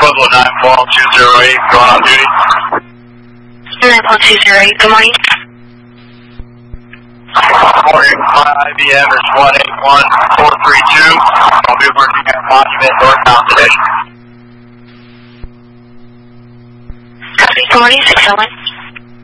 Pueblo 91208, going on duty. 91208, good morning. Good morning. My IBM is 181432. I'll be working at Monument northbound today. Copy, good morning, 601.